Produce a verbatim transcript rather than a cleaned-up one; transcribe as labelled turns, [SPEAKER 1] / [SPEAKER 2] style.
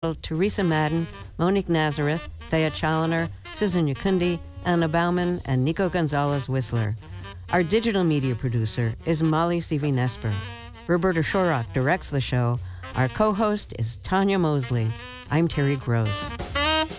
[SPEAKER 1] Teresa Madden, Monique Nazareth, Thea Challoner, Susan Yakundi, Anna Bauman, and Nico Gonzalez-Whistler. Our digital media producer is Molly Seavy-Nesper. Roberta Shorrock directs the show. Our co-host is Tanya Mosley. I'm Terry Gross.